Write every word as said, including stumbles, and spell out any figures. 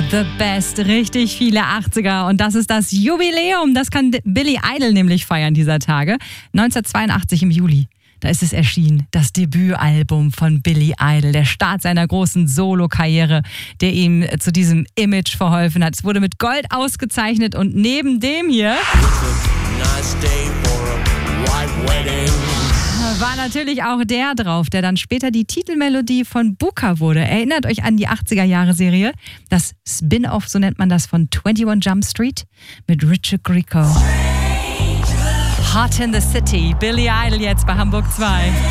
The Best, richtig viele achtziger und das ist das Jubiläum, das kann Billy Idol nämlich feiern dieser Tage. neunzehnhundertzweiundachtzig im Juli, da ist es erschienen, das Debütalbum von Billy Idol, der Start seiner großen Solo-Karriere, der ihm zu diesem Image verholfen hat. Es wurde mit Gold ausgezeichnet und neben dem hier war natürlich auch der drauf, der dann später die Titelmelodie von Buka wurde. Erinnert euch an die achtziger-Jahre-Serie, das Spin-Off, so nennt man das, von einundzwanzig Jump Street mit Richard Grieco. Hot in the City, Billy Idol jetzt bei Hamburg zwei.